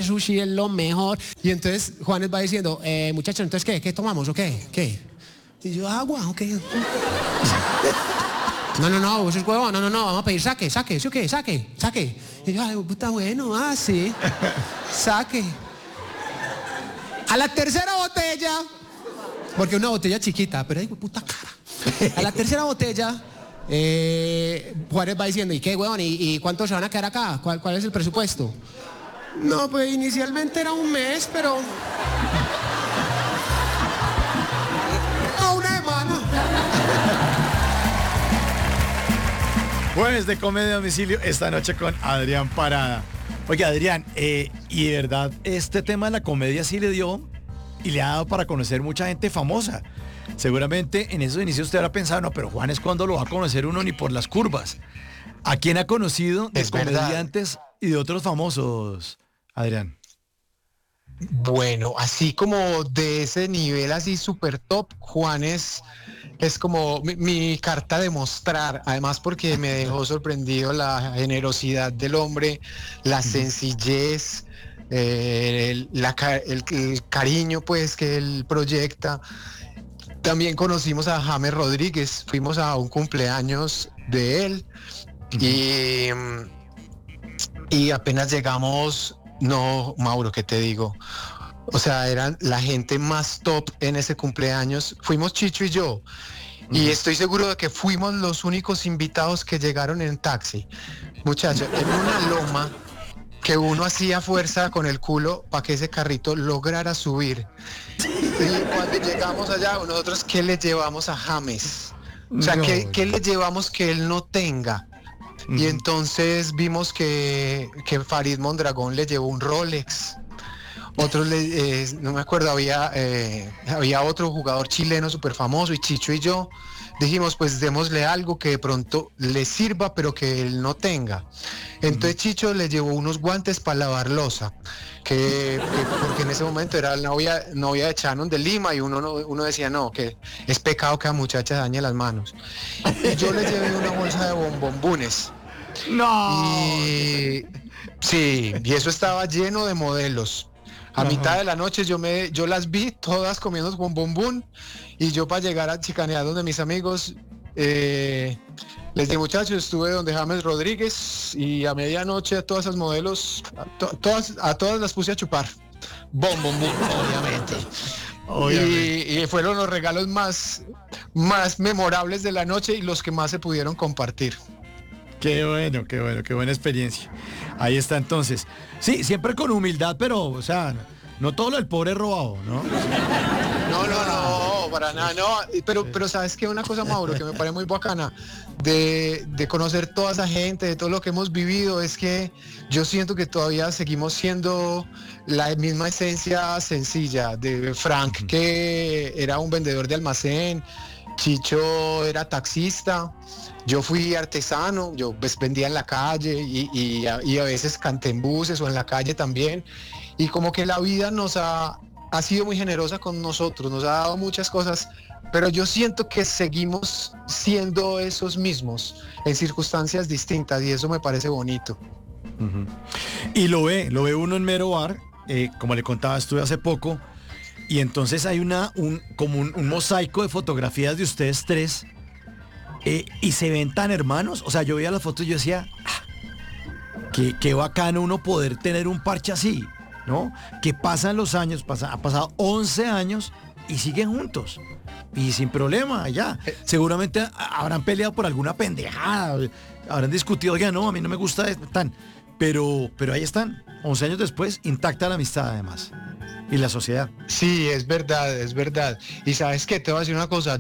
sushi es lo mejor. Y entonces Juanes va diciendo, muchachos, entonces ¿qué tomamos o qué? ¿Qué? Y yo, agua, ok. No, vos es huevón, no, vamos a pedir saque, ¿sí o qué? Saque. Y yo, ay, puta, bueno, sí, saque. A la tercera botella, porque una botella chiquita, pero ay, puta cara. A la tercera botella, Juárez va diciendo, ¿y qué, huevón? ¿Y cuántos se van a quedar acá? ¿Cuál es el presupuesto? No, pues inicialmente era un mes, pero... No, una semana. Jueves de Comedia a Domicilio, esta noche con Adrián Parada. Oye, Adrián, y de verdad, este tema de la comedia sí le dio y le ha dado para conocer mucha gente famosa. Seguramente en esos inicios usted habrá pensado, no, pero Juanes, ¿cuándo lo va a conocer uno ni por las curvas? ¿A quién ha conocido de comediantes y de otros famosos, Adrián? Bueno, así como de ese nivel así super top, Juanes es como mi carta de mostrar, además porque me dejó sorprendido la generosidad del hombre, la sencillez, el cariño pues que él proyecta. También conocimos a James Rodríguez, fuimos a un cumpleaños de él y apenas llegamos, no, Mauro, ¿qué te digo? O sea, eran la gente más top en ese cumpleaños. Fuimos Chicho y yo. Y estoy seguro de que fuimos los únicos invitados que llegaron en taxi. Muchachos, en una loma que uno hacía fuerza con el culo para que ese carrito lograra subir. Y cuando llegamos allá, nosotros, ¿qué le llevamos a James? O sea, ¿qué le llevamos que él no tenga? Y entonces vimos que Farid Mondragón le llevó un Rolex. Otros, no me acuerdo, había otro jugador chileno súper famoso y Chicho y yo dijimos, pues démosle algo que de pronto le sirva, pero que él no tenga. Entonces Chicho le llevó unos guantes para lavar loza, porque en ese momento era la novia de Shannon de Lima y uno decía, no, que es pecado que la muchacha dañe las manos. Y yo le llevé una bolsa de bombombones. ¡No! Sí, y eso estaba lleno de modelos. A mitad de la noche yo las vi todas comiendo con bombón y yo para llegar a chicanear donde mis amigos les dije, muchachos, estuve donde James Rodríguez y a medianoche a todas esas modelos, a todas las puse a chupar. Bombón, obviamente. Y fueron los regalos más memorables de la noche y los que más se pudieron compartir. Qué buena experiencia. Ahí está entonces. Sí, siempre con humildad, pero, o sea, no todo lo del pobre es robado, ¿no? No, para nada, no. Pero ¿sabes qué? Una cosa, Mauro, que me parece muy bacana de conocer toda esa gente, de todo lo que hemos vivido, es que yo siento que todavía seguimos siendo la misma esencia sencilla de Frank, que era un vendedor de almacén, Chicho era taxista, yo fui artesano, yo vendía en la calle y a veces canté en buses o en la calle también, y como que la vida nos ha sido muy generosa con nosotros, nos ha dado muchas cosas, pero yo siento que seguimos siendo esos mismos en circunstancias distintas y eso me parece bonito. Y lo ve uno en Mero Bar, como le contaba, estuve hace poco, y entonces hay un mosaico de fotografías de ustedes tres, y se ven tan hermanos. O sea, yo veía las fotos y yo decía, qué bacano uno poder tener un parche así, ¿no? Que pasan los años, ha pasado 11 años y siguen juntos. Y sin problema, ya. Seguramente habrán peleado por alguna pendejada, habrán discutido, oiga, no, a mí no me gusta tan. Pero ahí están, 11 años después, intacta la amistad además. Y la sociedad. Sí, es verdad. Y sabes qué, te voy a decir una cosa,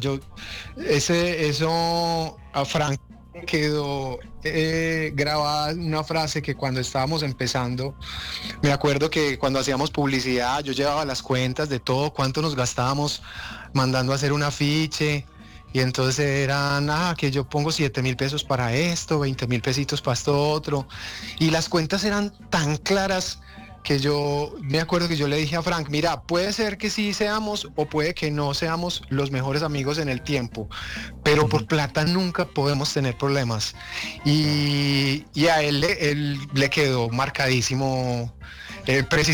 eso a Frank quedó grabada una frase que cuando estábamos empezando, me acuerdo que cuando hacíamos publicidad, yo llevaba las cuentas de todo, cuánto nos gastábamos mandando a hacer un afiche, y entonces eran, que yo pongo 7,000 pesos para esto, 20,000 pesitos para esto otro, y las cuentas eran tan claras que yo me acuerdo que yo le dije a Frank, mira, puede ser que sí seamos o puede que no seamos los mejores amigos en el tiempo, pero por plata nunca podemos tener problemas. Y a él le quedó marcadísimo precisamente